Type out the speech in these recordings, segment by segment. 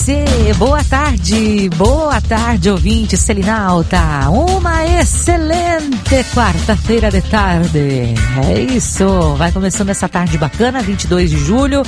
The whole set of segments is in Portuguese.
você, boa tarde, ouvinte Selinalta, uma excelente quarta-feira de tarde, é isso, vai começando essa tarde bacana, 22 de julho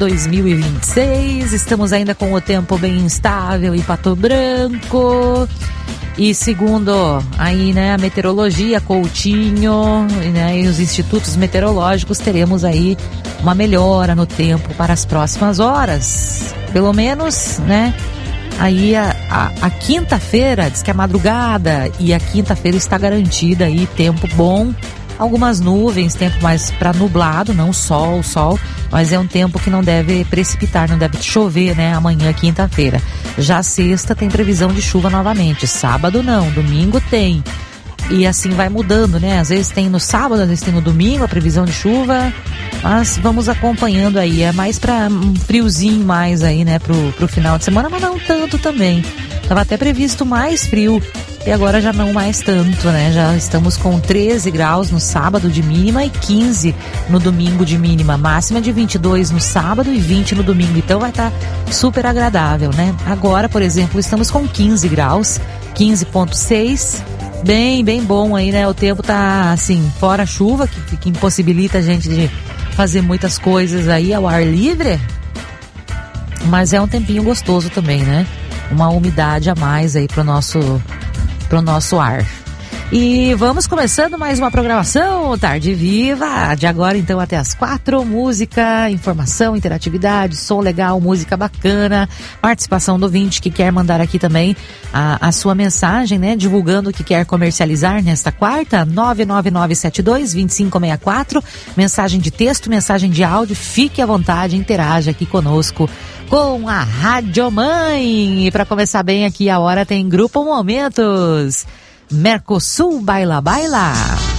2026, estamos ainda com o tempo bem instável em Pato Branco, e segundo aí, né, a meteorologia, Coutinho, né, e os institutos meteorológicos, teremos aí uma melhora no tempo para as próximas horas. Pelo menos, né, aí a quinta-feira, diz que a madrugada e a quinta-feira está garantida aí tempo bom, algumas nuvens, tempo mais para nublado, não sol, mas é um tempo que não deve precipitar, não deve chover, né, amanhã, quinta-feira. Já sexta tem previsão de chuva novamente, sábado não, domingo tem. E assim vai mudando, né? Às vezes tem no sábado, às vezes tem no domingo a previsão de chuva, mas vamos acompanhando aí. É mais para um friozinho mais aí, né? Pro final de semana, mas não tanto também. Tava até previsto mais frio e agora já não mais tanto, né? Já estamos com 13 graus no sábado de mínima e 15 no domingo de mínima. Máxima de 22 no sábado e 20 no domingo. Então vai estar super agradável, né? Agora, por exemplo, estamos com 15 graus, 15,6. Bem bom aí, né? O tempo tá, assim, fora a chuva, que impossibilita a gente de fazer muitas coisas aí ao ar livre. Mas é um tempinho gostoso também, né? Uma umidade a mais aí pro nosso ar. E vamos começando mais uma programação Tarde Viva, de agora então até as 4, música, informação, interatividade, som legal, música bacana, participação do ouvinte que quer mandar aqui também a sua mensagem, né, divulgando o que quer comercializar nesta quarta, 99972-2564, mensagem de texto, mensagem de áudio, fique à vontade, interaja aqui conosco com a Rádio Mãe. E para começar bem aqui a hora tem Grupo Momentos, Mercosul Baila Baila.